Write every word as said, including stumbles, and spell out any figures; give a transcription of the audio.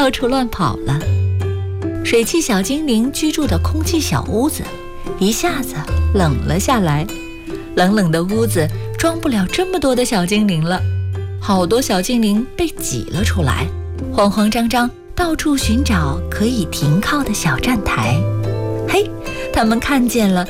到处乱跑了。水汽小精灵居住的空气小屋子一下子冷了下来，冷冷的屋子装不了这么多的小精灵了，好多小精灵被挤了出来，慌慌张张到处寻找可以停靠的小站台。嘿，他们看见了